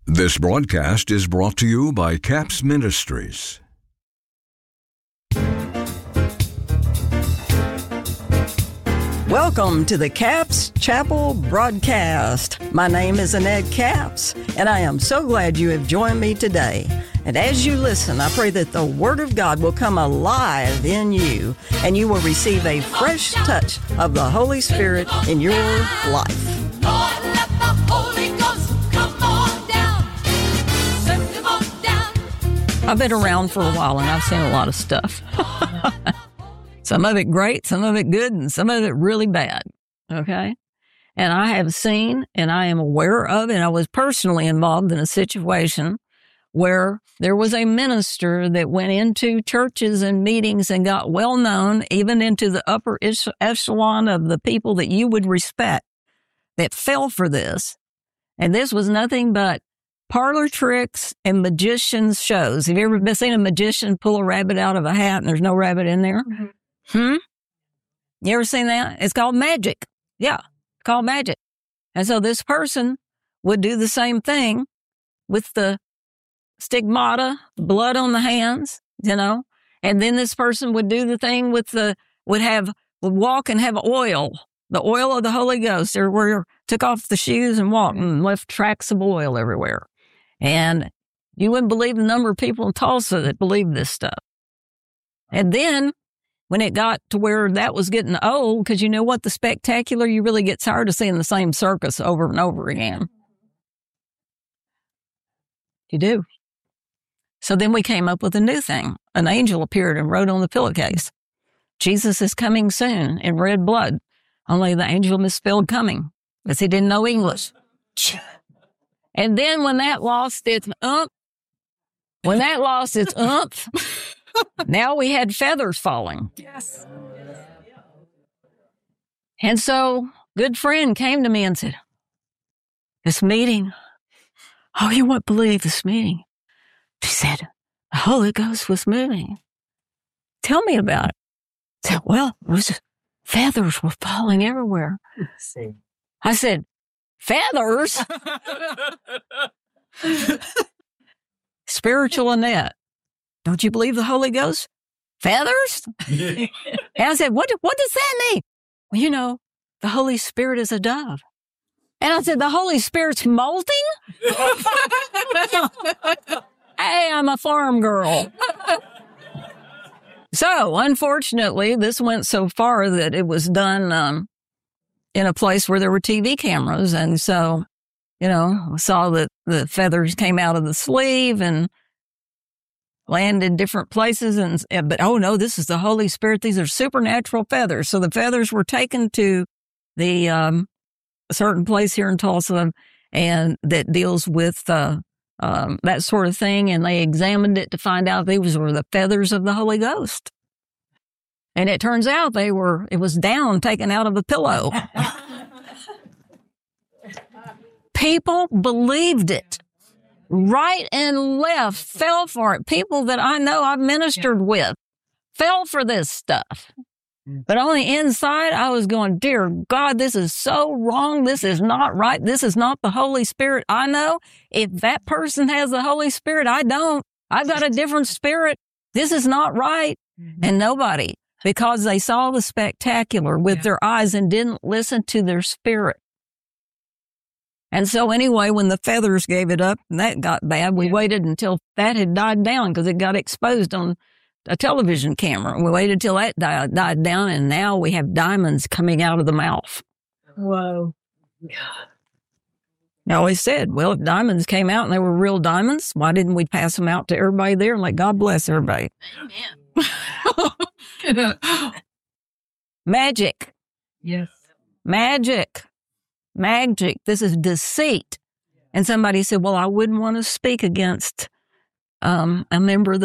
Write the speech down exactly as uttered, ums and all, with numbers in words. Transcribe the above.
This broadcast is brought to you by CAPS Ministries. Welcome to the CAPS Chapel broadcast. My name is Annette Capps, and I am so glad you have joined me today. And as you listen, I pray that the Word of God will come alive in you, and you will receive a fresh touch of the Holy Spirit in your life. Lord, let the Holy Ghost come on down. Send him on down. I've been around for a while, and I've seen a lot of stuff. Some of it great, some of it good, and some of it really bad, okay? And I have seen, and I am aware of, and I was personally involved in a situation where there was a minister that went into churches and meetings and got well known, even into the upper echelon of the people that you would respect, that fell for this. And this was nothing but parlor tricks and magicians' shows. Have you ever been seen a magician pull a rabbit out of a hat and there's no rabbit in there? Mm-hmm. Hmm? You ever seen that? It's called magic. Yeah, it's called magic. And so this person would do the same thing with the stigmata, blood on the hands, you know, and then this person would do the thing with the, would have, would walk and have oil, the oil of the Holy Ghost, or where took off the shoes and walked and left tracks of oil everywhere. And you wouldn't believe the number of people in Tulsa that believed this stuff. And then when it got to where that was getting old, because you know what, the spectacular, you really get tired of seeing the same circus over and over again. You do. So then we came up with a new thing. An angel appeared and wrote on the pillowcase, Jesus is coming soon, in red blood. Only the angel misspelled coming because he didn't know English. And then when that lost its umph, when that lost its umph, now we had feathers falling. Yes. And so good friend came to me and said, this meeting, oh, you won't believe this meeting. She said, the Holy Ghost was moving. Tell me about it. I said, well, it was just, feathers were falling everywhere. I said, feathers? Spiritual Annette. Don't you believe the Holy Ghost? Feathers? And I said, what, what does that mean? Well, you know, the Holy Spirit is a dove. And I said, the Holy Spirit's molting? Hey, I'm a farm girl. So, unfortunately, this went so far that it was done um, in a place where there were T V cameras. And so, you know, we saw that the feathers came out of the sleeve and landed different places. And but, oh, no, this is the Holy Spirit. These are supernatural feathers. So the feathers were taken to the um, a certain place here in Tulsa and that deals with uh, um, that sort of thing. And they examined it to find out these were the feathers of the Holy Ghost. And it turns out they were, it was down taken out of a pillow. People believed it. Right and left fell for it. People that I know I've ministered with fell for this stuff. But on the inside, I was going, dear God, this is so wrong. This is not right. This is not the Holy Spirit. I know if that person has the Holy Spirit, I don't. I've got a different spirit. This is not right. And nobody, because they saw the spectacular with yeah. their eyes and didn't listen to their spirit. And so anyway, when the feathers gave it up and that got bad, we yeah. waited until that had died down because it got exposed on a television camera. We waited till that died, died down, and now we have diamonds coming out of the mouth. Whoa. I always said, well, if diamonds came out and they were real diamonds, why didn't we pass them out to everybody there and let God bless everybody? Amen. Magic. Yes. Magic. Magic. This is deceit. And somebody said, well, I wouldn't want to speak against um, a member of the